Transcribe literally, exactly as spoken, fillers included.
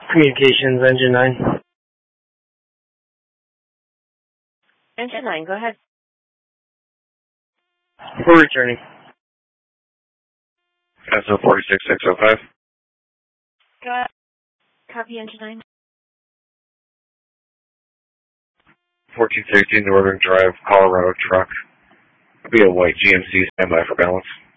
Communications, engine nine. Engine nine, go ahead. We're returning. S O four six six oh five. Go ahead. Copy, engine nine. fourteen thirteen Northern Drive, Colorado truck. It'll be a white G M C, standby for balance.